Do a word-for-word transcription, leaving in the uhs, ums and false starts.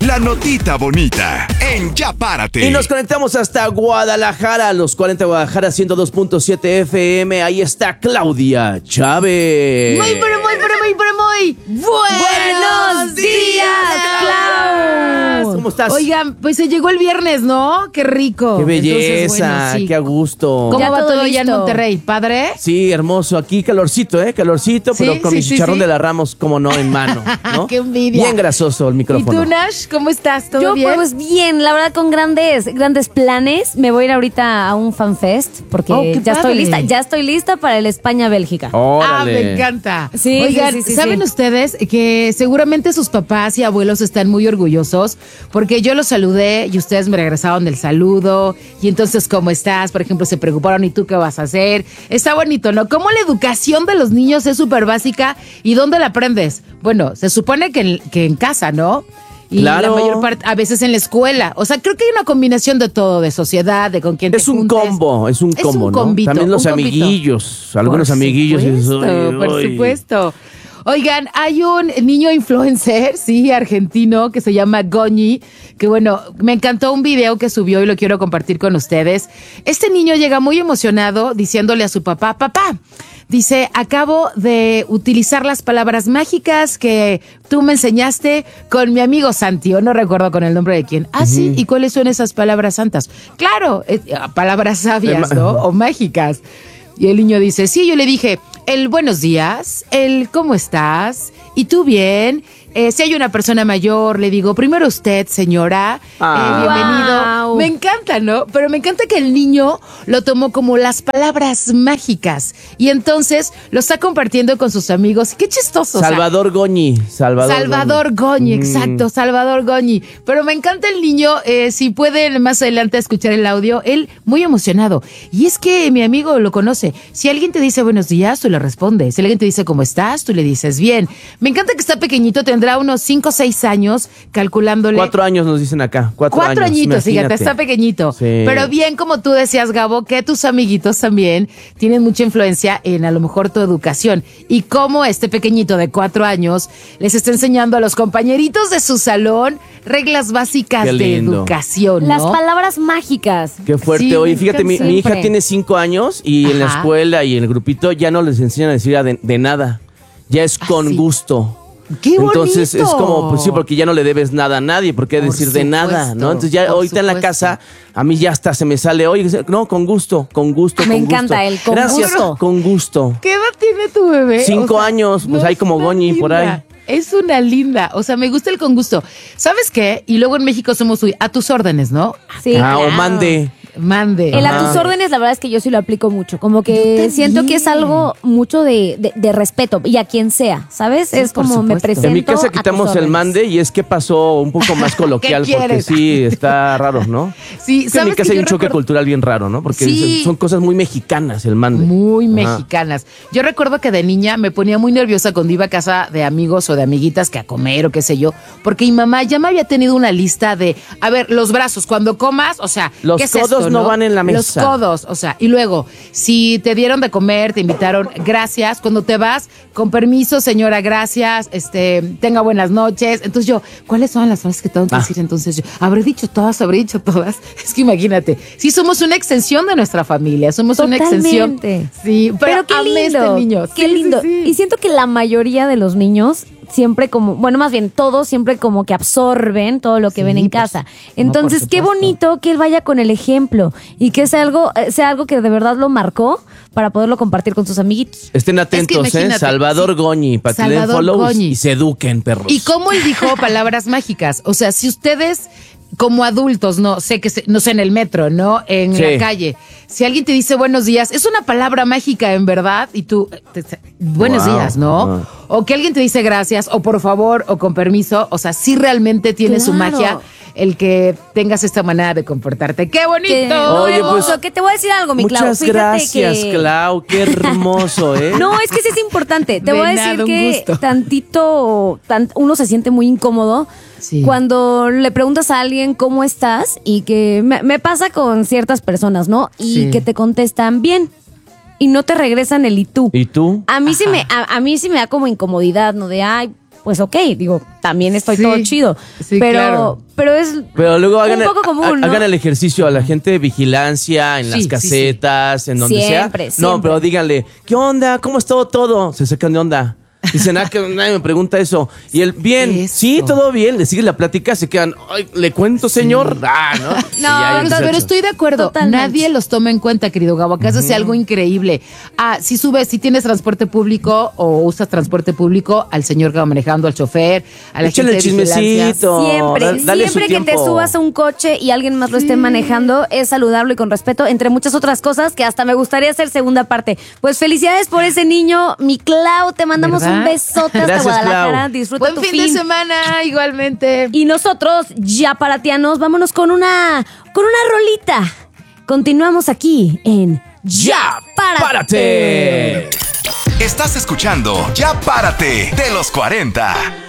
la notita bonita en Ya Párate. Y nos conectamos hasta Guadalajara, los cuarenta Guadalajara, ciento dos punto siete F M. Ahí está Claudia Chávez. Muy, pero muy, pero muy, pero muy buenos días, Clau. ¿Cómo estás? Oigan, pues se llegó el viernes, ¿no? Qué rico. Qué belleza, Entonces, bueno, sí. qué a gusto. ¿Cómo Ya va todo todo allá en listo. Monterrey? ¿Padre? Sí, hermoso. Aquí calorcito, ¿eh? Calorcito, Sí, pero con sí, mi sí, chicharrón sí. de la Ramos, como no, en mano, ¿no? ¡Qué envidia! Bien grasoso el ¿Y micrófono. tú, Nash? ¿Cómo estás? ¿Todo Yo bien? pues bien, la verdad con grandes grandes planes. Me voy a ir ahorita a un fanfest porque Oh, qué ya padre. estoy lista, ya estoy lista para el España-Bélgica. Ah, Órale. me encanta. Sí, Oigan, sí, sí, sí, ¿saben sí. ustedes que seguramente sus papás y abuelos están muy orgullosos? Porque yo los saludé y ustedes me regresaron del saludo. Y entonces, ¿cómo estás? Por ejemplo, se preocuparon, ¿y tú qué vas a hacer? Está bonito, ¿no? Cómo la educación de los niños es súper básica. ¿Y dónde la aprendes? Bueno, se supone que en, que en casa, ¿no? Y Claro. la mayor parte, a veces en la escuela. O sea, creo que hay una combinación de todo, de sociedad, de con quién te Es un juntes. combo, es un Es combo, un ¿no? combito, También los un combito. amiguillos, algunos Por amiguillos. y eso, supuesto, ay, por ay. supuesto. Oigan, hay un niño influencer, sí, argentino, que se llama Goñi, que bueno, me encantó un video que subió y lo quiero compartir con ustedes. Este niño llega muy emocionado diciéndole a su papá, papá, dice, acabo de utilizar las palabras mágicas que tú me enseñaste con mi amigo Santi, o no recuerdo con el nombre de quién. Ah, sí, ¿y cuáles son esas palabras santas? Claro, eh, palabras sabias, ¿no? O mágicas. Y el niño dice, sí, yo le dije, el buenos días, el cómo estás, y tú bien. Eh, si hay una persona mayor, le digo, primero usted, señora, Ah. eh, bienvenido. Wow. Me encanta, ¿no? Pero me encanta que el niño lo tomó como las palabras mágicas y entonces lo está compartiendo con sus amigos. Qué chistoso. o sea, Salvador Goñi. Salvador, Salvador Goñi, Mm. exacto, Salvador Goñi. Pero me encanta el niño, eh, si pueden más adelante escuchar el audio, él muy emocionado. Y es que mi amigo lo conoce. Si alguien te dice buenos días, tú le respondes. Si alguien te dice cómo estás, tú le dices bien. Me encanta que está pequeñito, tendrá unos cinco o seis años, calculándole. Cuatro años nos dicen acá. Cuatro, Cuatro años, añitos, fíjate, imagínate. está pequeñito. Sí. Pero bien, como tú decías, Gabo, que tus amiguitos también tienen mucha influencia en a lo mejor tu educación. Y cómo este pequeñito de cuatro años les está enseñando a los compañeritos de su salón reglas básicas Qué de lindo. educación, ¿no? Las palabras mágicas. Qué fuerte. Sí, Oye, me fíjate, mi, encanta. mi hija Siempre. tiene cinco años y en la Ajá. escuela y en el grupito ya no les enseñan a decir de, de nada. Ya es con sí. gusto. ¡Qué Entonces bonito! es como, pues sí, porque ya no le debes nada a nadie, ¿por qué Por decir de nada? supuesto, ¿No? Entonces ya por ahorita en la supuesto. casa, a mí ya hasta se me sale, oye, no, con gusto, con gusto, Me con encanta gusto. el con Gracias, gusto. con gusto. ¿Qué edad tiene tu bebé? Cinco años, pues no, hay es como una Goñi por ahí. linda. Es una linda, o sea, me gusta el con gusto. ¿Sabes qué? Y luego en México somos uy, a tus órdenes, ¿no? Sí, ah, o claro. mande. Mande. El a Ajá. tus órdenes, la verdad es que yo sí lo aplico mucho. Como Yo que también. siento que es algo mucho de, de, de respeto y a quien sea, ¿sabes? Sí, es por como me supuesto. presento. En mi casa a tus quitamos el órdenes. mande y es que pasó un poco más coloquial ¿Qué porque quieres? sí, está raro, ¿no? Sí, Es que en mi ¿sabes casa que hay yo un choque recuerdo- cultural bien raro, ¿no? Porque Sí. son, son cosas muy mexicanas el mande. Muy Ajá. mexicanas. Yo recuerdo que de niña me ponía muy nerviosa cuando iba a casa de amigos o de amiguitas que a comer o qué sé yo, porque mi mamá ya me había tenido una lista de, a ver, los brazos, cuando comas, o sea, Los ¿qué es codos esto, no van en la mesa. Los codos, o sea, y luego, si te dieron de comer, te invitaron, gracias, cuando te vas, con permiso, señora, gracias, este, tenga buenas noches. Entonces yo, ¿cuáles son las frases que tengo que Ah. decir? Entonces yo, habré dicho todas, habré dicho todas. Es que imagínate, sí somos una extensión de nuestra familia, somos una extensión. Totalmente. Sí, pero, Pero qué amé lindo. este niño. Qué Sí, sí, lindo. sí. Y siento que la mayoría de los niños siempre como, bueno, más bien todos siempre como que absorben todo lo que Sí, ven en por casa. su- no, Entonces, por qué supuesto. bonito que él vaya con el ejemplo y que sea algo, eh, sea algo que de verdad lo marcó para poderlo compartir con sus amiguitos. Estén atentos, ¿eh? imagínate, Salvador sí. Goñi, para que le den Salvador follow Goñi. y se eduquen, perros. Y cómo él dijo palabras mágicas. O sea, si ustedes, como adultos, no sé que se- no sé, en el metro, ¿no? En Sí. la calle. Si alguien te dice buenos días, es una palabra mágica en verdad, y tú, te- te- buenos Wow. días, ¿no? Ajá. O que alguien te dice gracias, o por favor, o con permiso. O sea, sí realmente tiene su Claro. magia el que tengas esta manera de comportarte. ¡Qué bonito! Que- Oye, hermoso, pues, que te voy a decir algo, mi Clau. Muchas Fíjate gracias, que- Clau. Qué hermoso, ¿eh? No, es que sí es importante. Te De voy a nada, decir un que gusto. tantito, tan- uno se siente muy incómodo Sí. cuando le preguntas a alguien cómo estás y que me, me pasa con ciertas personas, ¿no? Y Sí. que te contestan bien y no te regresan el y tú. ¿Y tú? A mí sí Ajá. me, a, a mí sí me da como incomodidad, ¿no? De ay, pues ok, digo, también estoy Sí, todo chido. sí, pero, claro. pero es Pero luego hagan, un poco el, común, ¿no? hagan el ejercicio a la gente de vigilancia, en Sí, las sí, casetas, en donde Siempre, sea. No, siempre. pero díganle, ¿qué onda? ¿Cómo está todo? Se sacan de onda. Dicen, ah, que nadie me pregunta eso. Y él, bien, Eso. sí, todo bien. Le sigue la plática, se quedan, ay, ¿le cuento, señor? Ah, ¿no? Y ya, No, empiezan pero a- estoy de acuerdo. Totalmente. Nadie los toma en cuenta, querido Gabo. Acaso sea algo increíble. Ah, si subes, si tienes transporte público o usas transporte público, al señor que va manejando, al chofer, a la Échale gente el de vigilancia. chismecito. Siempre, Da- dale su siempre que te tiempo. subas a un coche y alguien más lo esté manejando, es saludarlo y con respeto, entre muchas otras cosas que hasta me gustaría hacer segunda parte. Pues felicidades por ese niño, mi Clau, te mandamos ¿Verdad? un besote hasta Gracias, Guadalajara, Clau. disfruta Buen tu fin, de semana, igualmente. Y nosotros, ya paratianos, vámonos con una, con una rolita. Continuamos aquí en ¡Ya, Párate. párate! Estás escuchando Ya Párate de los cuarenta.